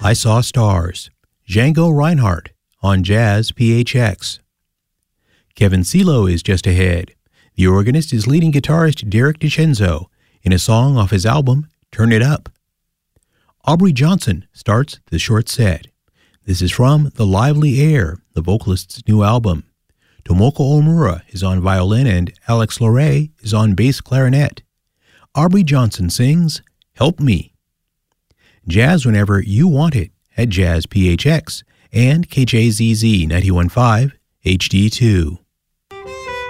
I Saw Stars, Django Reinhardt on Jazz PHX. Kevin Silo is just ahead. The organist is leading guitarist Derek DiCenzo in a song off his album, Turn It Up. Aubrey Johnson starts the short set. This is from The Lively Air, the vocalist's new album. Tomoko Omura is on violin and Alex Loray is on bass clarinet. Aubrey Johnson sings, Help Me. Jazz whenever you want it at Jazz PHX and KJZZ 91.5 HD2.